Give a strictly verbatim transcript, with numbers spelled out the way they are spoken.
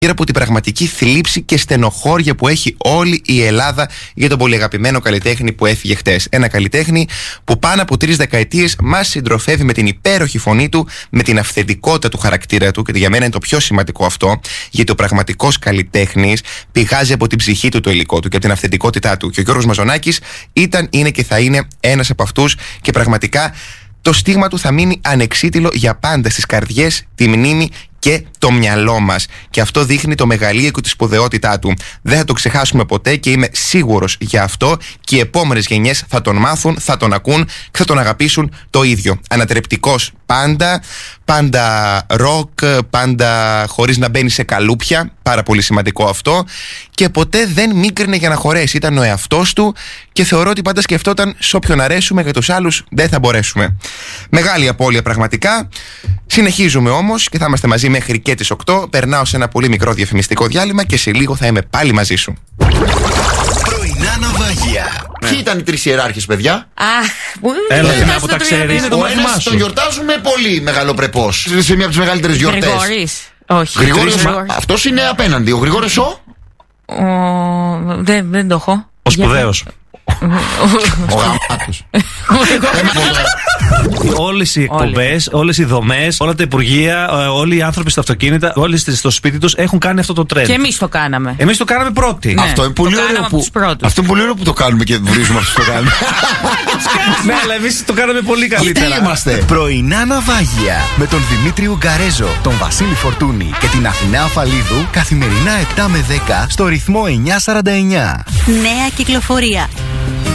γύρω από την πραγματική θλίψη και στενοχώρια που έχει όλη η Ελλάδα για τον πολύ αγαπημένο καλλιτέχνη που έφυγε χτες. Ένα καλλιτέχνη που πάνω από τρεις δεκαετίες μας συντροφεύει με την υπέροχη φωνή του, με την αυθεντικότητα του χαρακτήρα του, και για μένα είναι το πιο σημαντικό αυτό, γιατί ο πραγματικός καλλιτέχνης πηγάζει από την ψυχή του, το υλικό του και από την αυθεντικότητά του. Και ο Γιώργος Μαζονάκης ήταν, είναι και θα είναι ένας από αυτούς, και πραγματικά το στίγμα του θα μείνει ανεξίτηλο για πάντα στις καρδιές, τη μνήμη και το μυαλό μας. Και αυτό δείχνει το μεγαλείο και τη σπουδαιότητά του. Δεν θα το ξεχάσουμε ποτέ και είμαι σίγουρος για αυτό, και οι επόμενες γενιές θα τον μάθουν, θα τον ακούν και θα τον αγαπήσουν το ίδιο. Ανατρεπτικός πάντα, πάντα ροκ, πάντα χωρίς να μπαίνει σε καλούπια, πάρα πολύ σημαντικό αυτό, και ποτέ δεν μίκρινε για να χωρέσει. Ήταν ο εαυτός του και θεωρώ ότι πάντα σκεφτόταν σε όποιον αρέσουμε, για τους άλλους δεν θα μπορέσουμε. Μεγάλη απώλεια πραγματικά. Συνεχίζουμε όμως και θα είμαστε μαζί μέχρι και τις οκτώ. Περνάω σε ένα πολύ μικρό διαφημιστικό διάλειμμα και σε λίγο θα είμαι πάλι μαζί σου. Πρωινά ναυάγια. Ναι. Ποιοι ήταν οι τρεις ιεράρχες, παιδιά? Αχ, που Έλα, δεν που τα ξέρεις. Ο ένας τον γιορτάζουμε πολύ μεγαλοπρεπώς. Σε μια από τις μεγαλύτερες γιορτές. Γρηγόρης. Όχι. Γρηγόρης. Αυτός είναι απέναντι. Ο Γρηγόρης ο. ο... Δεν, δεν το έχω. Ο σπουδαίος. Ο γαμάτος. Όλες οι εκπομπές, όλες οι δομές, όλα τα υπουργεία, όλοι οι άνθρωποι στα αυτοκίνητα, όλοι στο σπίτι τους έχουν κάνει αυτό το τρέντ. Και εμείς το κάναμε. Εμείς το κάναμε πρώτοι. Ναι, αυτό είναι πολύ ωραίο που... αυτό είναι πολύ ωραίο που το κάνουμε και βρίζουμε αυτούς το κάνουμε. Ναι, αλλά εμείς το κάναμε πολύ καλύτερα. Τι είμαστε? Πρωινά ναυάγια με τον Δημήτρη Ουγγαρέζο, τον Βασίλη Φορτούνη και την Αθηνά Αφαλίδου, καθημερινά επτά με δέκα στο ρυθμό εννιακόσια σαράντα εννιά. Νέα κυκλοφορία.